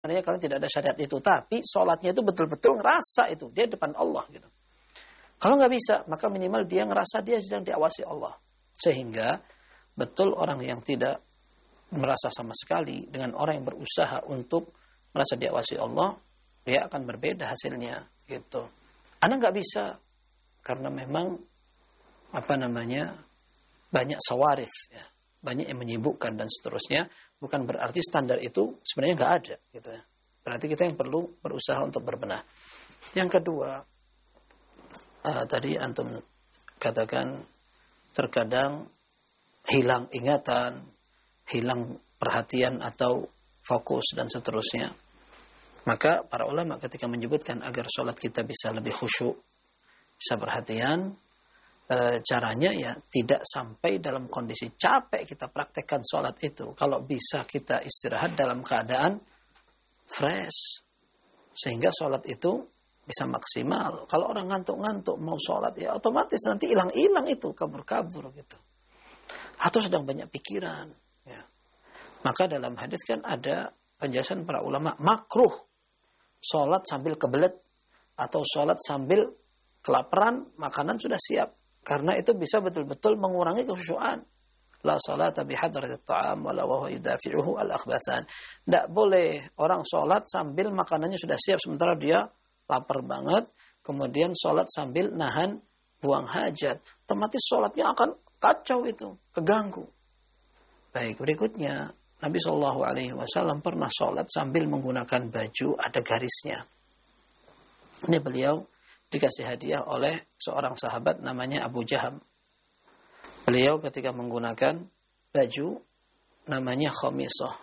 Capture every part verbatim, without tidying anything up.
sebenarnya kalian tidak ada syariat itu, tapi sholatnya itu betul-betul ngerasa itu dia depan Allah gitu. Kalau nggak bisa, maka minimal dia ngerasa dia sedang diawasi Allah. Sehingga betul orang yang tidak merasa sama sekali dengan orang yang berusaha untuk merasa diawasi Allah, dia akan berbeda hasilnya gitu. Anda nggak bisa karena memang apa namanya banyak sawarif, ya, banyak yang menyibukkan dan seterusnya. Bukan berarti standar itu sebenarnya nggak ada gitu ya. Berarti kita yang perlu berusaha untuk berbenah. Yang kedua, Uh, tadi antum katakan terkadang hilang ingatan, hilang perhatian atau fokus dan seterusnya. Maka para ulama ketika menyebutkan agar sholat kita bisa lebih khusyuk, bisa perhatian, uh, caranya ya tidak sampai dalam kondisi capek kita praktekkan sholat itu. Kalau bisa kita istirahat dalam keadaan fresh, sehingga sholat itu bisa maksimal. Kalau orang ngantuk-ngantuk mau sholat, ya otomatis nanti hilang-hilang itu, kabur-kabur gitu. Atau sedang banyak pikiran. Ya. Maka dalam hadis kan ada penjelasan para ulama, makruh sholat sambil kebelet atau sholat sambil kelaparan, makanan sudah siap. Karena itu bisa betul-betul mengurangi kekhusyuan. La salata bihadratit ta'am wala wa huwa yudafi'uhu al-akhbathan. Tidak boleh orang sholat sambil makanannya sudah siap sementara dia lapar banget, kemudian sholat sambil nahan buang hajat. Otomatis sholatnya akan kacau itu, keganggu. Baik, berikutnya Nabi shallallahu alaihi wasallam pernah sholat sambil menggunakan baju ada garisnya. Ini beliau dikasih hadiah oleh seorang sahabat namanya Abu Jaham. Beliau ketika menggunakan baju namanya khamisah.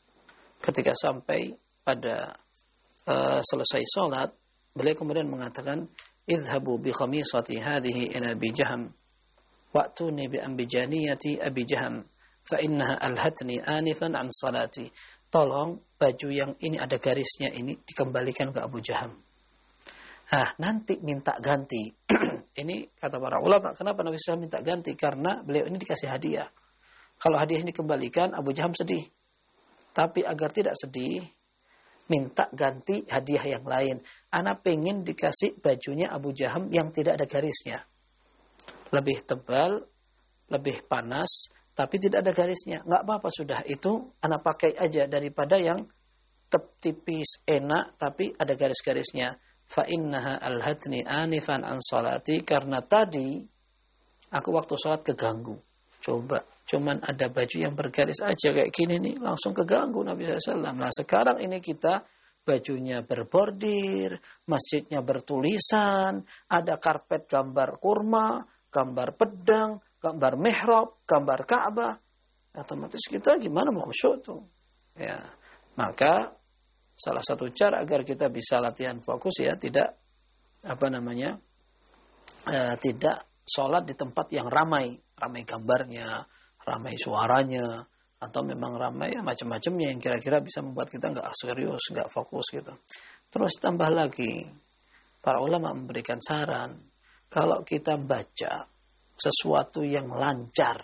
Ketika sampai pada uh, selesai sholat, beliau kemudian mengatakan, idhabu bi khamisati hadhihi ila Abi Jaham wa'tuni bi ambijaniyati Abi Jaham fa innaha alhatni anifan an salati. Tolong baju yang ini ada garisnya ini dikembalikan ke Abu Jaham. Nah, nanti minta ganti. Ini kata para ulama, kenapa Nabi shallallahu alaihi wasallam minta ganti? Karena beliau ini dikasih hadiah. Kalau hadiah ini dikembalikan, Abu Jaham sedih. Tapi agar tidak sedih, minta ganti hadiah yang lain. Ana pengen dikasih bajunya Abu Jaham yang tidak ada garisnya. Lebih tebal, lebih panas, tapi tidak ada garisnya. Nggak apa-apa sudah, itu ana pakai aja daripada yang tep tipis, enak, tapi ada garis-garisnya. Fa innaha alhatni anifan an salati. Karena tadi, aku waktu sholat keganggu. Coba, cuman ada baju yang bergaris aja kayak gini nih, langsung keganggu Nabi shallallahu alaihi wasallam. Nah sekarang ini kita bajunya berbordir, masjidnya bertulisan, ada karpet gambar kurma, gambar pedang, gambar mihrab, gambar Ka'bah. Otomatis kita gimana mau khusyuk tuh? Ya, maka salah satu cara agar kita bisa latihan fokus ya tidak apa namanya eh, tidak sholat di tempat yang ramai. Ramai gambarnya, ramai suaranya, atau memang ramai ya, macam-macamnya yang kira-kira bisa membuat kita nggak serius, nggak fokus gitu. Terus tambah lagi, para ulama memberikan saran, kalau kita baca sesuatu yang lancar,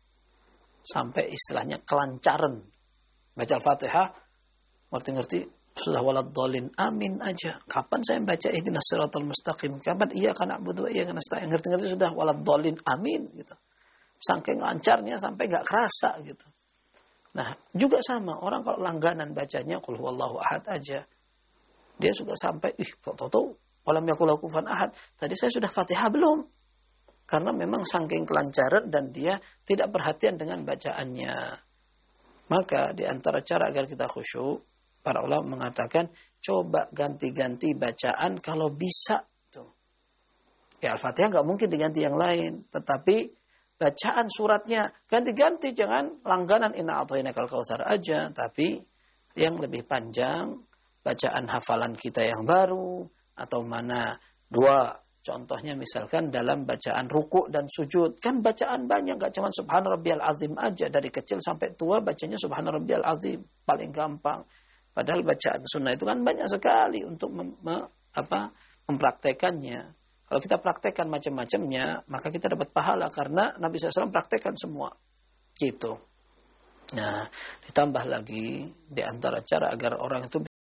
sampai istilahnya kelancaran, baca Al-Fatihah, ngerti-ngerti, sudah waladhdallin, amin aja. Kapan saya baca ihdinas siratal mustaqim? Kapan iya kana na'budu wa iya kana nasta'in? Ngerti-ngerti sudah waladhdallin, amin gitu. Saking lancarnya sampai nggak kerasa gitu. Nah juga sama orang kalau langganan bacanya qul huwallahu ahad aja, dia suka sampai ih kok tahu walam yakul lahu kufuwan ahad. Tadi saya sudah Fatihah belum? Karena memang saking kelancaran dan dia tidak perhatian dengan bacaannya. Maka di antara cara agar kita khusyuk, para ulama mengatakan coba ganti-ganti bacaan kalau bisa tuh. Ya Al-Fatihah nggak mungkin diganti yang lain, tetapi bacaan suratnya ganti-ganti, jangan langganan inna a'thainakal kautsar aja, tapi yang lebih panjang, bacaan hafalan kita yang baru, atau mana dua, contohnya misalkan dalam bacaan ruku' dan sujud, kan bacaan banyak, gak cuma subhana rabbiyal azim aja, dari kecil sampai tua bacanya subhana rabbiyal azim, paling gampang. Padahal bacaan sunnah itu kan banyak sekali untuk mem, me, apa, mempraktekannya. Kalau kita praktekkan macam-macamnya, maka kita dapat pahala karena Nabi shallallahu alaihi wasallam praktekkan semua. Gitu. Nah, ditambah lagi di antara cara agar orang itu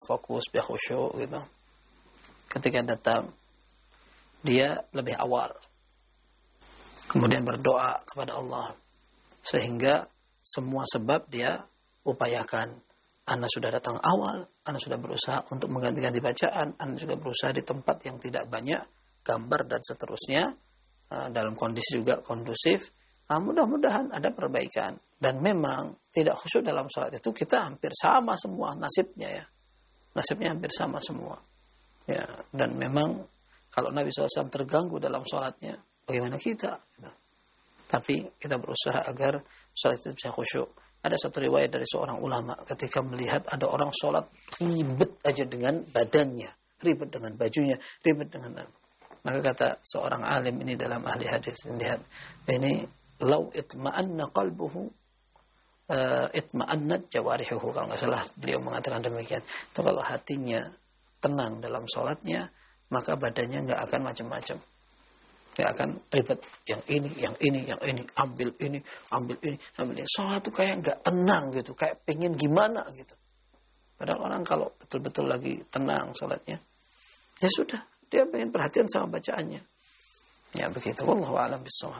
fokus, biar khusyuk gitu. Ketika datang, dia lebih awal. Kemudian berdoa kepada Allah. Sehingga semua sebab dia upayakan. Anda sudah datang awal, Anda sudah berusaha untuk mengganti-ganti bacaan, Anda juga berusaha di tempat yang tidak banyak gambar dan seterusnya, dalam kondisi juga kondusif. Nah, mudah-mudahan ada perbaikan. Dan memang tidak khusyuk dalam sholat itu kita hampir sama semua nasibnya ya. Nasibnya hampir sama semua. Ya, dan memang kalau Nabi shallallahu alaihi wasallam terganggu dalam sholatnya, bagaimana kita? Tapi kita berusaha agar sholat itu bisa khusyuk. Ada satu riwayat dari seorang ulama ketika melihat ada orang sholat ribet aja dengan badannya, ribet dengan bajunya, ribet dengan... Maka kata seorang alim ini dalam ahli hadis, lihat ini lau itma'anna qalbuhu uh, itma'annat jawarihuhu, kalau nggak salah beliau mengatakan demikian. Itu kalau hatinya tenang dalam sholatnya, maka badannya nggak akan macam-macam, nggak akan ribet yang ini, yang ini, yang ini, ambil ini, ambil ini, ambil ini. Sholat itu kayak nggak tenang gitu, kayak pengen gimana gitu. Padahal orang kalau betul-betul lagi tenang sholatnya, ya sudah, dia pengen perhatian sama bacaannya. Ya begitu. Wallahu a'lam bishawab.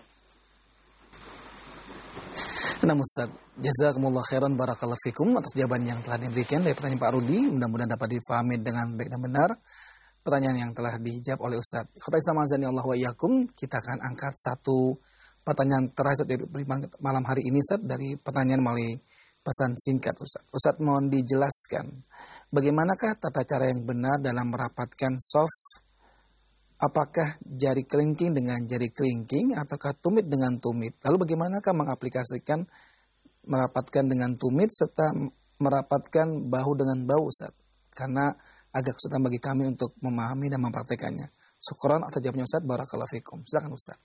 Nah Ustaz, jazakumullah khairan barakallahu fikum atas jawaban yang telah diberikan dari pertanyaan Pak Rudi. Mudah-mudahan dapat difahami dengan baik dan benar pertanyaan yang telah dijawab oleh Ustaz. Ikhwati Islam azani Allah wa iyyakum, kita akan angkat satu pertanyaan terakhir dari malam hari ini Ustaz, dari pertanyaan melalui pesan singkat Ustaz. Ustaz mohon dijelaskan bagaimanakah tata cara yang benar dalam merapatkan soft. Apakah jari kelingking dengan jari kelingking ataukah tumit dengan tumit? Lalu bagaimanakah mengaplikasikan merapatkan dengan tumit serta merapatkan bahu dengan bahu Ustaz? Karena agak kesulitan bagi kami untuk memahami dan mempraktekannya. Syukran atas jawabnya Ustaz, barakallahu fikum. Silakan Ustaz.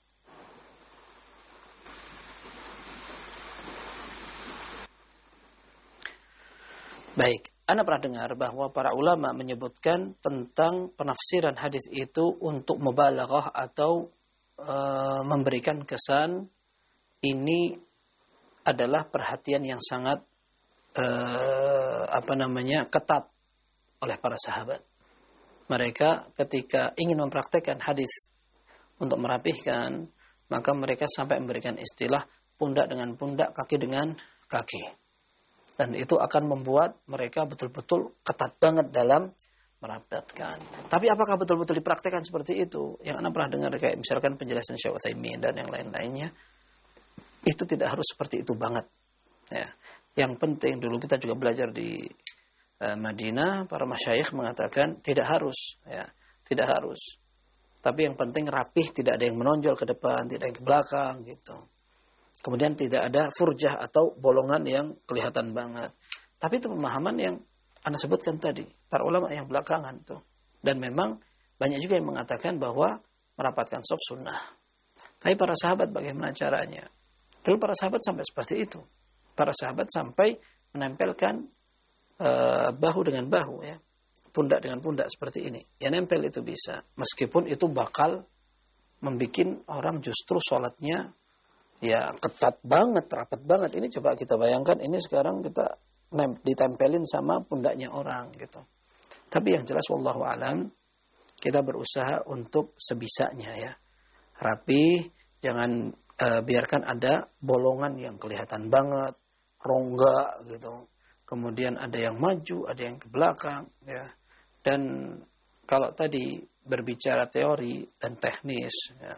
Baik, Anda pernah dengar bahwa para ulama menyebutkan tentang penafsiran hadis itu untuk mubalaghah atau e, memberikan kesan ini adalah perhatian yang sangat e, apa namanya ketat oleh para sahabat. Mereka ketika ingin mempraktekkan hadis untuk merapihkan, maka mereka sampai memberikan istilah pundak dengan pundak, kaki dengan kaki. Dan itu akan membuat mereka betul-betul ketat banget dalam merapatkan. Tapi apakah betul-betul dipraktekkan seperti itu? Yang Anda pernah dengar kayak misalkan penjelasan Syekh Utsaimin dan yang lain-lainnya, itu tidak harus seperti itu banget. Ya. Yang penting dulu kita juga belajar di uh, Madinah, para masyayikh mengatakan tidak harus, ya, tidak harus. Tapi yang penting rapih, tidak ada yang menonjol ke depan, tidak ada yang ke belakang, gitu. Kemudian tidak ada furjah atau bolongan yang kelihatan banget. Tapi itu pemahaman yang Anda sebutkan tadi, para ulama yang belakangan itu. Dan memang banyak juga yang mengatakan bahwa merapatkan soft sunnah. Tapi para sahabat bagaimana caranya? Dulu para sahabat sampai seperti itu. Para sahabat sampai menempelkan uh, bahu dengan bahu, ya, pundak dengan pundak seperti ini. Ya nempel itu bisa. Meskipun itu bakal membuat orang justru sholatnya ya ketat banget, rapat banget. Ini coba kita bayangkan, ini sekarang kita ditempelin sama pundaknya orang gitu. Tapi yang jelas wallahu alam, kita berusaha untuk sebisanya ya. Rapi, jangan e, biarkan ada bolongan yang kelihatan banget, rongga gitu. Kemudian ada yang maju, ada yang ke belakang ya. Dan kalau tadi berbicara teori dan teknis ya,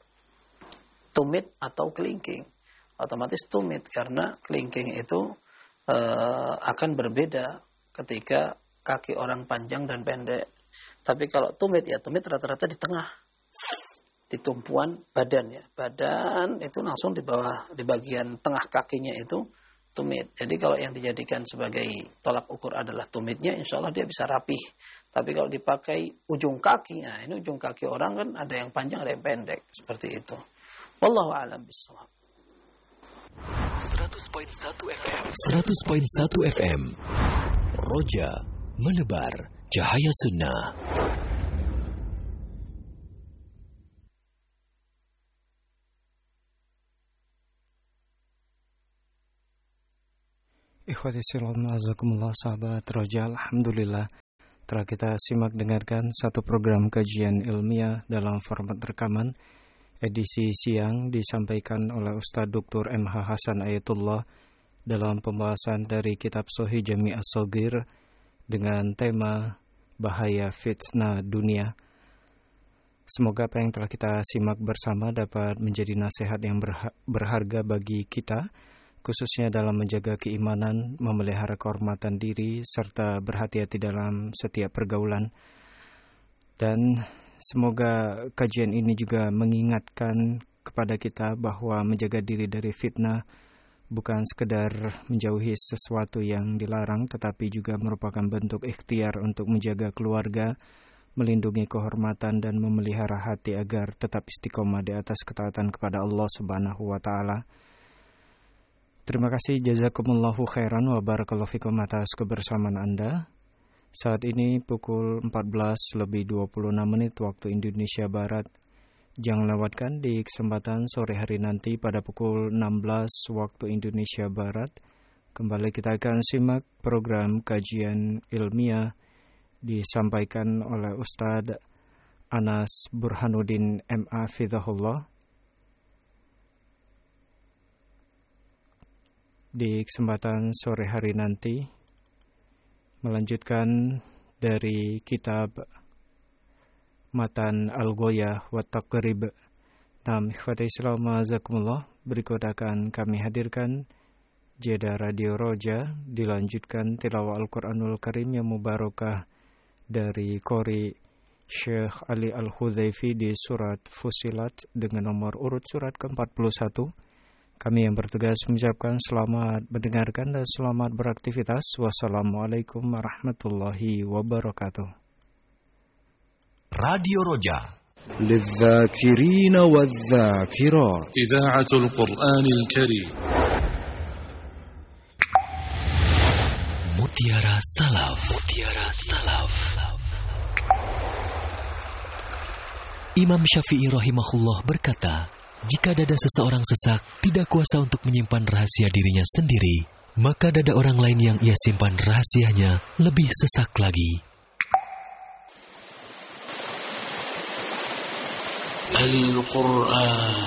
tumit atau kelingking, otomatis tumit karena kelingking itu e, akan berbeda ketika kaki orang panjang dan pendek. Tapi kalau tumit ya tumit rata-rata di tengah, di tumpuan badan ya, badan itu langsung di bawah, di bagian tengah kakinya itu tumit. Jadi kalau yang dijadikan sebagai tolak ukur adalah tumitnya, insya Allah dia bisa rapih. Tapi kalau dipakai ujung kaki, nah ini ujung kaki orang kan ada yang panjang ada yang pendek seperti itu. Wallahu a'lam bishawab. seratus koma satu F M seratus koma satu F M Roja menebar cahaya sunnah. Ikhwati sillam azakumullah sahabat Roja, alhamdulillah telah kita simak dengarkan satu program kajian ilmiah dalam format rekaman edisi siang disampaikan oleh Ustadz Doktor M H Hasan Ayatullah dalam pembahasan dari kitab Sahih Jami' As-Shaghir dengan tema bahaya fitnah dunia. Semoga apa yang telah kita simak bersama dapat menjadi nasihat yang berharga bagi kita, khususnya dalam menjaga keimanan, memelihara kehormatan diri, serta berhati-hati dalam setiap pergaulan. Dan semoga kajian ini juga mengingatkan kepada kita bahwa menjaga diri dari fitnah bukan sekedar menjauhi sesuatu yang dilarang, tetapi juga merupakan bentuk ikhtiar untuk menjaga keluarga, melindungi kehormatan dan memelihara hati agar tetap istiqomah di atas ketaatan kepada Allah Subhanahu wa taala. Terima kasih, jazakumullahu khairan wa barakallahu fikum atas kebersamaan Anda. Saat ini pukul empat belas lebih dua puluh enam menit waktu Indonesia Barat. Jangan lewatkan di kesempatan sore hari nanti pada pukul enam belas waktu Indonesia Barat. Kembali kita akan simak program kajian ilmiah disampaikan oleh Ustadz Anas Burhanuddin M A Fidhahullah. Di kesempatan sore hari nanti melanjutkan dari kitab Matan Al-Ghoyah wa Taqrib. Nam ikhwati Islam azakumullah, berikut akan kami hadirkan jeda Radio Roja, dilanjutkan tilawah Al-Quranul Karim yang mubarakah dari Qori Syekh Ali Al-Hudhaifi di surat Fusilat dengan nomor urut surat ke empat puluh satu. Kami yang bertugas mengucapkan selamat mendengarkan dan selamat beraktivitas. Wassalamualaikum warahmatullahi wabarakatuh. Radio Roja للذاكرين والذاكرات إذاعة القرآن الكريم. Mutiara Salaf. Mutiara Salaf. Imam Syafi'i rahimahullah berkata, jika dada seseorang sesak, tidak kuasa untuk menyimpan rahasia dirinya sendiri, maka dada orang lain yang ia simpan rahasianya lebih sesak lagi. Al-Quran